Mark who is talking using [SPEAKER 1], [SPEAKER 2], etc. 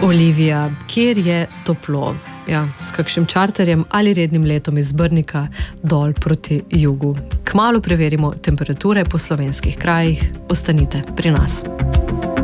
[SPEAKER 1] Olivija, kjer je toplo? Ja, s kakšnim čarterjem ali rednim letom iz Brnika dol proti jugu. Kmalu preverimo temperature po slovenskih krajih. Ostanite pri nas.